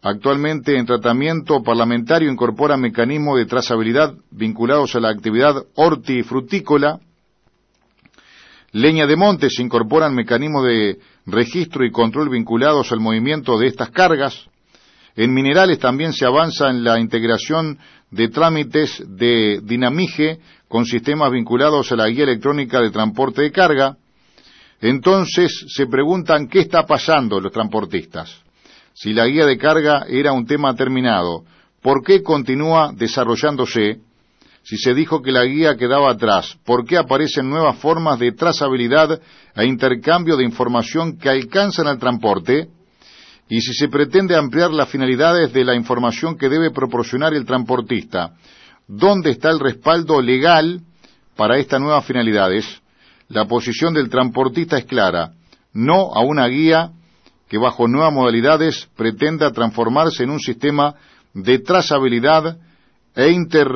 Actualmente en tratamiento parlamentario incorpora mecanismos de trazabilidad vinculados a la actividad hortifrutícola. Leña de monte se incorporan mecanismos de registro y control vinculados al movimiento de estas cargas. En minerales también se avanza en la integración de trámites de dinamije con sistemas vinculados a la guía electrónica de transporte de carga. Entonces se preguntan qué está pasando los transportistas. Si la guía de carga era un tema terminado, ¿por qué continúa desarrollándose? Si se dijo que la guía quedaba atrás, ¿por qué aparecen nuevas formas de trazabilidad e intercambio de información que alcanzan al transporte? Y si se pretende ampliar las finalidades de la información que debe proporcionar el transportista, ¿dónde está el respaldo legal para estas nuevas finalidades? La posición del transportista es clara: no a una guía que bajo nuevas modalidades pretenda transformarse en un sistema de trazabilidad e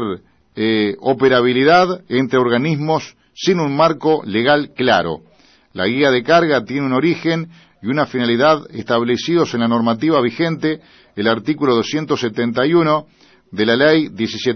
interoperabilidad entre organismos sin un marco legal claro. La guía de carga tiene un origen y una finalidad establecidos en la normativa vigente, el artículo 271 de la ley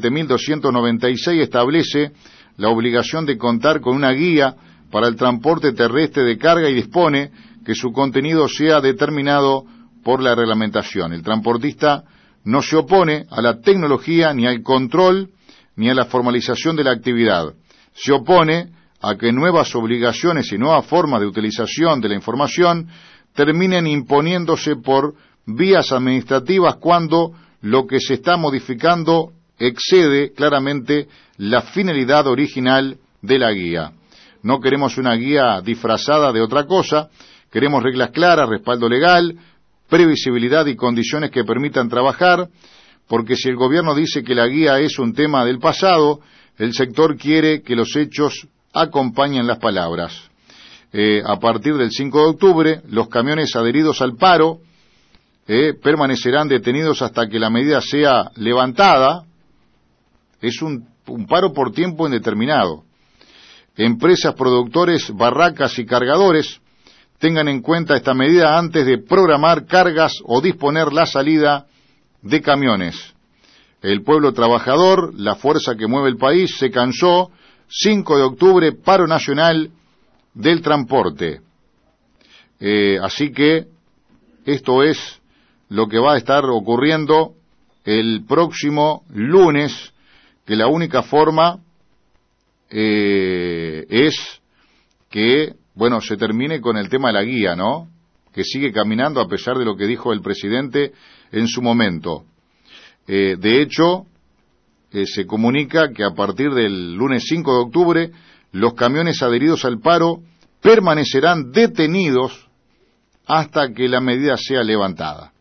17.296 establece la obligación de contar con una guía para el transporte terrestre de carga y dispone que su contenido sea determinado por la reglamentación. El transportista no se opone a la tecnología, ni al control, ni a la formalización de la actividad. Se opone a que nuevas obligaciones y nuevas formas de utilización de la información terminen imponiéndose por vías administrativas cuando lo que se está modificando excede claramente la finalidad original de la guía. No queremos una guía disfrazada de otra cosa, queremos reglas claras, respaldo legal, previsibilidad y condiciones que permitan trabajar, porque si el gobierno dice que la guía es un tema del pasado, el sector quiere que los hechos acompañen las palabras. A partir del 5 de octubre, los camiones adheridos al paro permanecerán detenidos hasta que la medida sea levantada. Es un paro por tiempo indeterminado. Empresas, productores, barracas y cargadores tengan en cuenta esta medida antes de programar cargas o disponer la salida de camiones. El pueblo trabajador, la fuerza que mueve el país, se cansó. 5 de octubre, paro nacional del transporte. Así que esto es lo que va a estar ocurriendo el próximo lunes, que la única forma es que, bueno, se termine con el tema de la guía, ¿no? Que sigue caminando a pesar de lo que dijo el presidente en su momento. De hecho, se comunica que a partir del lunes 5 de octubre, los camiones adheridos al paro permanecerán detenidos hasta que la medida sea levantada.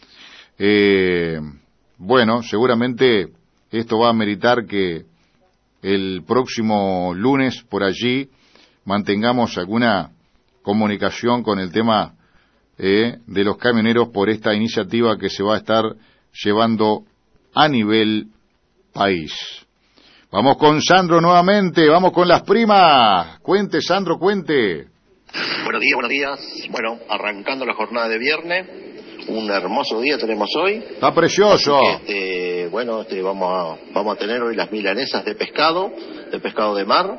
Bueno, seguramente esto va a meritar que el próximo lunes por allí mantengamos alguna comunicación con el tema de los camioneros por esta iniciativa que se va a estar llevando a nivel país. Vamos con Sandro nuevamente, vamos con las primas. Cuente, Sandro, cuente. Buenos días. Bueno, arrancando la jornada de viernes, un hermoso día tenemos hoy. Está precioso. Vamos a tener hoy las milanesas de pescado de mar.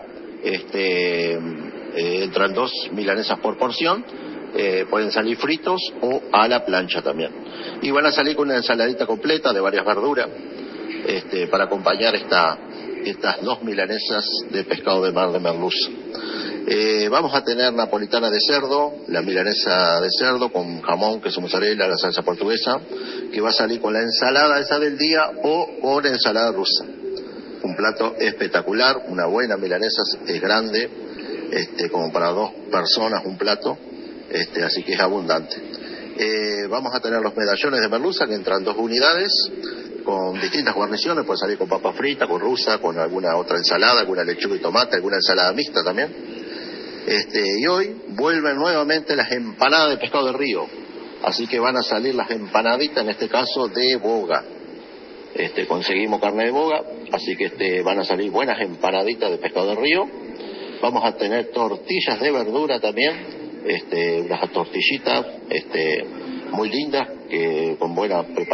Entran 2 milanesas por porción. Pueden salir fritos o a la plancha también. Y van a salir con una ensaladita completa de varias verduras para acompañar estas 2 milanesas de pescado de mar de merluza. Vamos a tener napolitana de cerdo, la milanesa de cerdo con jamón, queso mozzarella, la salsa portuguesa, que va a salir con la ensalada esa del día o con ensalada rusa. Un plato espectacular, una buena milanesa, es grande, como para 2 personas un plato, así que es abundante. Vamos a tener los medallones de merluza, que entran 2 unidades, con distintas guarniciones, puede salir con papa frita, con rusa, con alguna otra ensalada, alguna lechuga y tomate, alguna ensalada mixta también. Y hoy vuelven nuevamente las empanadas de pescado de río, así que van a salir las empanaditas, en este caso de boga. Conseguimos carne de boga, así que van a salir buenas empanaditas de pescado de río. Vamos a tener tortillas de verdura también, unas tortillitas muy lindas, que con buena preparación.